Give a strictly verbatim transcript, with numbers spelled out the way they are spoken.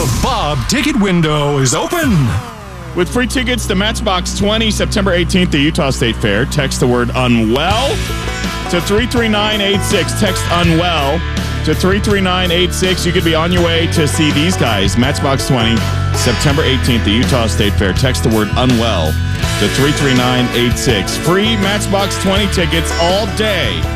The Bob ticket window is open. With free tickets to Matchbox twenty, September eighteenth, the Utah State Fair, text the word unwell to three three nine eight six. Text unwell to three three nine eight six. You could be on your way to see these guys. Matchbox twenty, September eighteenth, the Utah State Fair. Text the word unwell to three three nine eight six. Free Matchbox twenty tickets all day